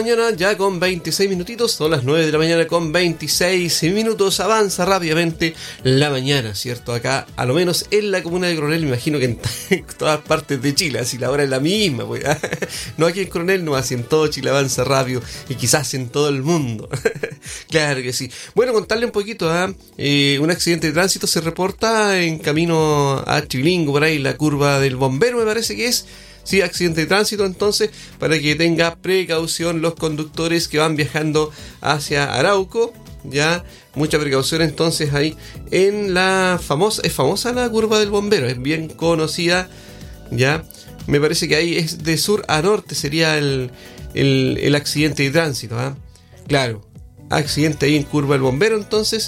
mañana, ya con 26 minutitos, son las 9 de la mañana con 26 minutos, avanza rápidamente la mañana, ¿cierto? Acá, a lo menos en la comuna de Coronel, me imagino que en todas partes de Chile, así la hora es la misma, pues. No aquí en Coronel, no, así en todo Chile avanza rápido, y quizás en todo el mundo. Claro que sí. Bueno, contarle un poquito, un accidente de tránsito se reporta en camino a Chivilingo, por ahí, la curva del Bombero, me parece que es. Sí, accidente de tránsito, entonces, para que tenga precaución los conductores que van viajando hacia Arauco, ya, mucha precaución entonces ahí en la es famosa la curva del Bombero, es bien conocida, ya, me parece que ahí es de sur a norte sería el accidente de tránsito, claro, accidente ahí en curva del Bombero, entonces,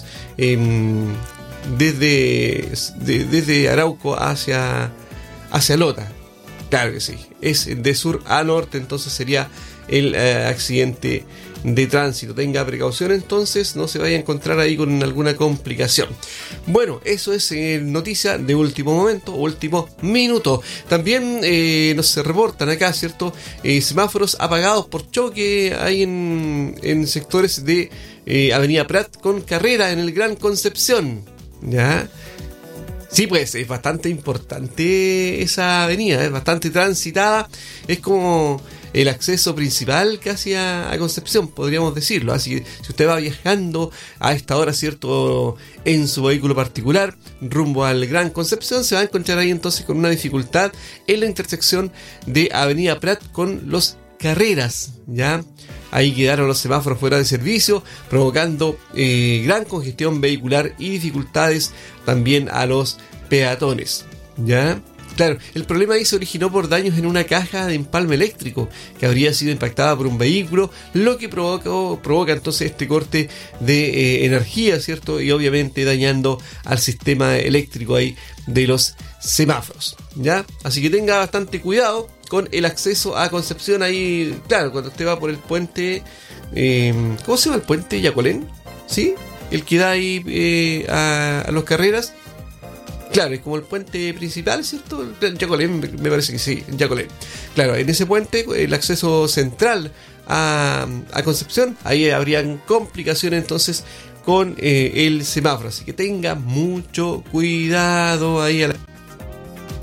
desde Arauco hacia Lota. Claro que sí, es de sur a norte, entonces sería el accidente de tránsito. Tenga precaución entonces, no se vaya a encontrar ahí con alguna complicación. Bueno, eso es noticia de último momento, último minuto. También nos reportan acá, ¿cierto? Semáforos apagados por choque hay en sectores de Avenida Prat con Carrera en el Gran Concepción, ¿ya? Sí, pues es bastante importante esa avenida, es bastante transitada, es como el acceso principal casi a Concepción, podríamos decirlo. Así que si usted va viajando a esta hora, ¿cierto?, en su vehículo particular, rumbo al Gran Concepción, se va a encontrar ahí entonces con una dificultad en la intersección de Avenida Prat con los Carreras, ¿ya? Ahí quedaron los semáforos fuera de servicio, provocando gran congestión vehicular y dificultades también a los peatones, ¿ya? Claro, el problema ahí se originó por daños en una caja de empalme eléctrico que habría sido impactada por un vehículo, lo que provoca entonces este corte de energía, ¿cierto? Y obviamente dañando al sistema eléctrico ahí de los semáforos, ¿ya? Así que tenga bastante cuidado con el acceso a Concepción ahí, claro, cuando usted va por el puente, ¿cómo se llama el puente? ¿Yacolén? ¿Sí? El que da ahí a los Carreras. Claro, es como el puente principal, ¿cierto? Yacolén, me parece que sí, Yacolén. Claro, en ese puente, el acceso central a Concepción, ahí habrían complicaciones entonces con el semáforo. Así que tenga mucho cuidado ahí a la